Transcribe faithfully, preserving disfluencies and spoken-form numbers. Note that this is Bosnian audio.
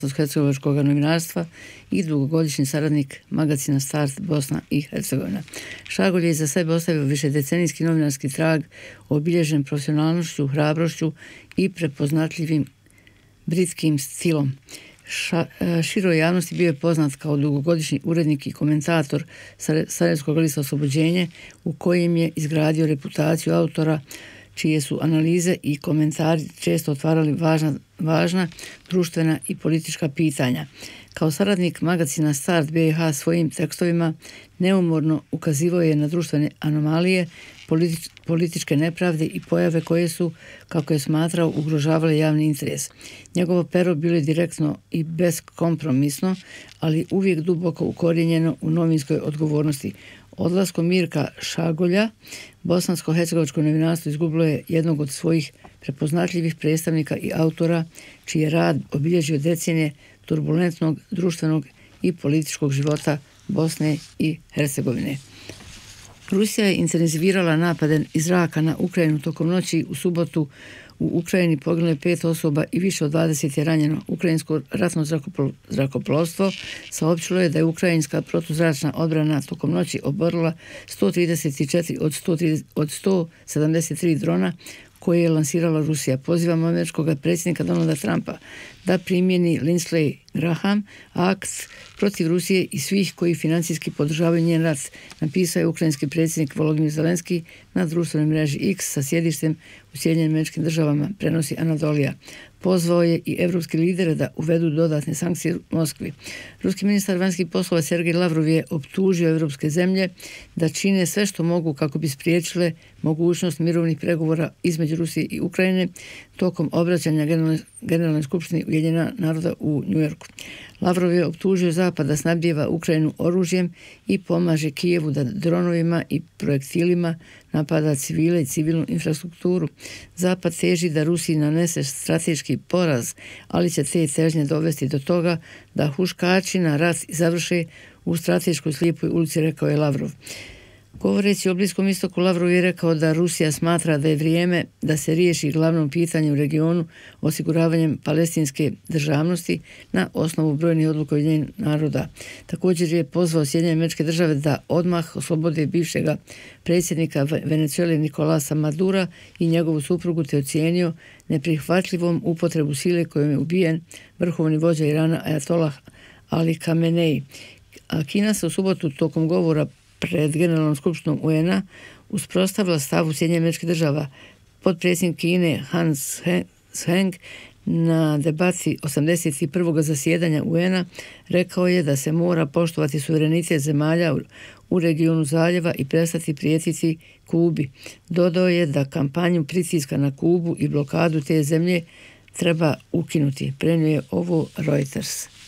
bosansko-hercegovačkog novinarstva i dugogodišnji saradnik magazina Start Bosna i Hercegovina. Šagulj je za sebe ostavio višedecenijski novinarski trag obilježen profesionalnošću, hrabrošću i prepoznatljivim britskim stilom. Ša, široj javnosti bio je poznat kao dugogodišnji urednik i komentator Sarajevskog lista Oslobođenje, u kojem je izgradio reputaciju autora čije su analize i komentari često otvarali važna, važna društvena i politička pitanja. Kao saradnik magazina Start B i H svojim tekstovima neumorno ukazivao je na društvene anomalije, politič, političke nepravde i pojave koje su, kako je smatrao, ugrožavale javni interes. Njegovo pero bilo je direktno i beskompromisno, ali uvijek duboko ukorijenjeno u novinskoj odgovornosti. Odlaskom Mirka Šagulja, bosansko-hercegovačko novinarstvo izgubilo je jednog od svojih prepoznatljivih predstavnika i autora, čiji je rad obilježio decenije turbulentnog društvenog i političkog života Bosne i Hercegovine. Rusija je intenzivirala napade iz zraka na Ukrajinu tokom noći. U subotu u Ukrajini poginulo je pet osoba i više od dvadeset je ranjeno. Ukrajinsko ratno zrakoplovstvo saopćilo je da je ukrajinska protuzračna odbrana tokom noći oborila sto trideset četiri od sto sedamdeset tri drona koje je lansirala Rusija. Pozivamo američkog predsjednika Donalda Trumpa da primjeni Lindsey Graham akt protiv Rusije i svih koji financijski podržavaju njen rat, napisao je ukrajinski predsjednik Volodymyr Zelenski na društvenoj mreži X sa sjedištem u Sjedinjenim Američkim Državama, prenosi Anadolija. Pozvao je i evropske lidere da uvedu dodatne sankcije Moskvi. Ruski ministar vanjskih poslova Sergej Lavrov je optužio evropske zemlje da čine sve što mogu kako bi spriječile mogućnost mirovnih pregovora između Rusije i Ukrajine tokom obraćanja Generalnoj skupštini Ujedinjenih naroda u Njujorku. Lavrov je optužio Zapad da snabdijeva Ukrajinu oružjem i pomaže Kijevu da dronovima i projektilima napada civile i civilnu infrastrukturu. Zapad teži da Rusiji nanese strateški poraz, ali će te težnje dovesti do toga da huškači na rat završe u strateškoj slijepoj ulici, rekao je Lavrov. Govoreći o Bliskom istoku, Lavrov je rekao da Rusija smatra da je vrijeme da se riješi glavno pitanje u regionu osiguravanjem palestinske državnosti na osnovu brojnih odluka Ujedinjenih naroda. Također je pozvao Sjedinjene Američke Države da odmah oslobode bivšega predsjednika Venezuele Nicolasa Madura i njegovu suprugu, te ocijenio neprihvatljivom upotrebu sile kojom je ubijen vrhovni vođa Irana Ajatollah Ali Khamenei. A Kina se u subotu tokom govora pred Generalnom skupštinom U N A uspostavila stav Sjedinjenih Američkih Država. Potpredsjednik Kine Han Zheng na debati osamdeset prvog zasjedanja U N A rekao je da se mora poštovati suverenitet zemalja u regionu zaljeva i prestati prijetiti Kubi. Dodao je da kampanju pritiska na Kubu i blokadu te zemlje treba ukinuti. Prenio je ovo Reuters.